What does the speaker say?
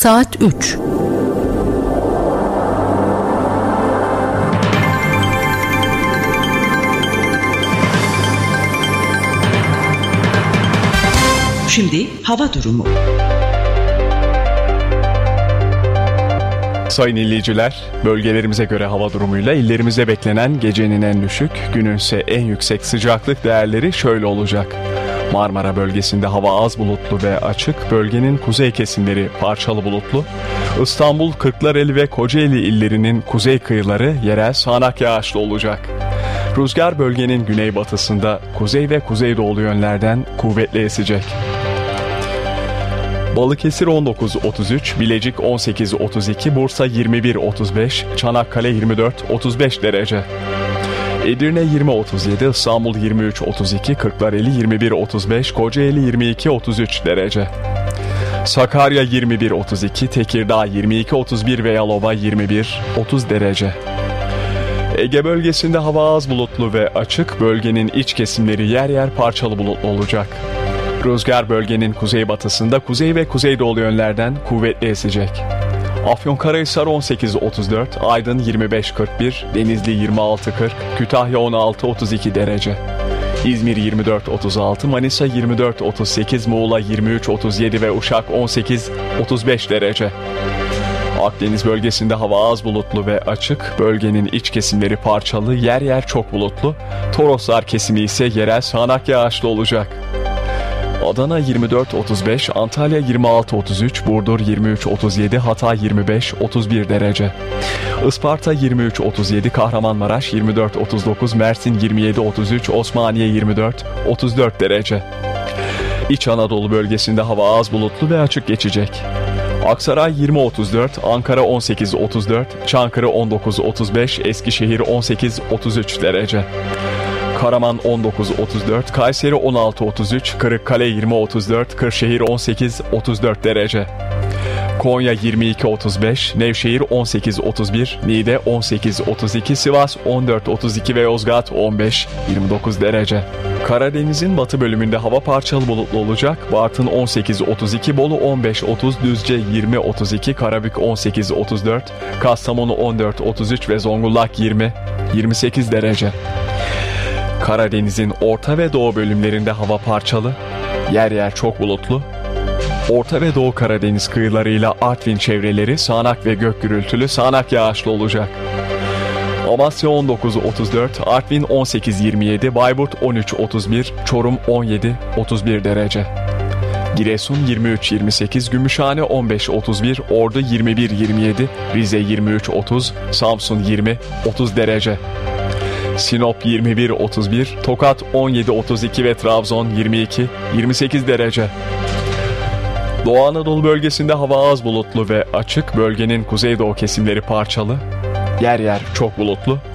Saat 3. Şimdi hava durumu. Sayın dinleyiciler, bölgelerimize göre hava durumuyla illerimizde beklenen gecenin en düşük, günün ise en yüksek sıcaklık değerleri şöyle olacak. Marmara bölgesinde hava az bulutlu ve açık, bölgenin kuzey kesimleri parçalı bulutlu. İstanbul, Kırklareli ve Kocaeli illerinin kuzey kıyıları yerel sağanak yağışlı olacak. Rüzgar bölgenin güneybatısında kuzey ve kuzeydoğu yönlerden kuvvetli esecek. Balıkesir 19-33, Bilecik 18-32, Bursa 21-35, Çanakkale 24-35 derece. Edirne 20-37, İstanbul 23-32, Kırklareli 21-35, Kocaeli 22-33 derece. Sakarya 21-32, Tekirdağ 22-31 ve Yalova 21-30 derece. Ege bölgesinde hava az bulutlu ve açık, bölgenin iç kesimleri yer yer parçalı bulutlu olacak. Rüzgar bölgenin kuzeybatısında kuzey ve kuzeydoğu yönlerden kuvvetli esecek. Afyonkarahisar 18-34, Aydın 25-41, Denizli 26-40, Kütahya 16-32 derece. İzmir 24-36, Manisa 24-38, Muğla 23-37 ve Uşak 18-35 derece. Akdeniz bölgesinde hava az bulutlu ve açık, bölgenin iç kesimleri parçalı, yer yer çok bulutlu, Toroslar kesimi ise yerel sağanak yağışlı olacak. Adana 24-35, Antalya 26-33, Burdur 23-37, Hatay 25-31 derece. Isparta 23-37, Kahramanmaraş 24-39, Mersin 27-33, Osmaniye 24-34 derece. İç Anadolu bölgesinde hava az bulutlu ve açık geçecek. Aksaray 20-34, Ankara 18-34, Çankırı 19-35, Eskişehir 18-33 derece. Karaman 19-34, Kayseri 16-33, Kırıkkale 20-34, Kırşehir 18-34 derece. Konya 22-35, Nevşehir 18-31, Niğde 18-32, Sivas 14-32 ve Yozgat 15-29 derece. Karadeniz'in batı bölümünde hava parçalı bulutlu olacak. Bartın 18-32, Bolu 15-30, Düzce 20-32, Karabük 18-34, Kastamonu 14-33 ve Zonguldak 20-28 derece. Karadeniz'in orta ve doğu bölümlerinde hava parçalı, yer yer çok bulutlu. Orta ve Doğu Karadeniz kıyılarıyla Artvin çevreleri sağanak ve gök gürültülü sağanak yağışlı olacak. Amasya 19-34, Artvin 18-27, Bayburt 13-31, Çorum 17-31 derece. Giresun 23-28, Gümüşhane 15-31, Ordu 21-27, Rize 23-30, Samsun 20-30 derece. Sinop 21-31, Tokat 17-32 ve Trabzon 22-28 derece. Doğu Anadolu bölgesinde hava az bulutlu ve açık, bölgenin kuzeydoğu kesimleri parçalı, yer yer çok bulutlu.